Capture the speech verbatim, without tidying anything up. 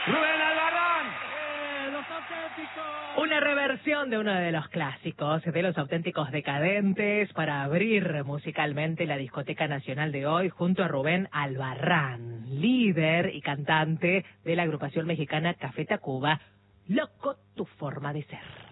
Rubén Albarrán. ¡Eh, los auténticos! Una reversión de uno de los clásicos, de Los Auténticos Decadentes, para abrir musicalmente la Discoteca Nacional de hoy, junto a Rubén Albarrán, líder y cantante de la agrupación mexicana Café Tacuba. Loco tu forma de ser.